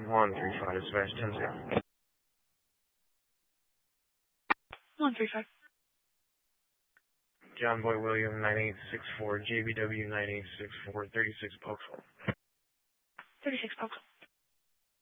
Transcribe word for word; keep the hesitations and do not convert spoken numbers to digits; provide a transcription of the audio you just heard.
one three five, dispatch ten zero. one three five. John Boy William nine eight six four, J B W nine eight six four, thirty-six Polksville. thirty-six Polksville.